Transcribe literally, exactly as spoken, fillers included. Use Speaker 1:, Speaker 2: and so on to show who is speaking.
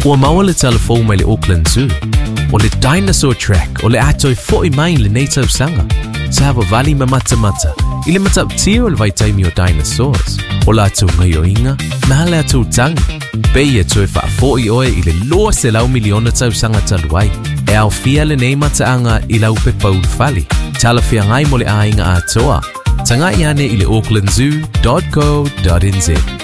Speaker 1: Ua maua le telefon mai le Auckland Zoo. O le Dinosaur Track o le atoi fo'i mai le nei tausaga. Sa hawa vali ma mata mata. I le mataptia o le vaitaimi o dinosaurs. O la atu ngaioinga, na le atu tangi. Bei e tue wha fo'i oe i le loa se lau miliona tausanga taluai. E au fia le nei mataanga i lau pe paul fali. Tala fia ngai mo le ainga atoa. Tangai ane i le auckland zoo dot co dot n z.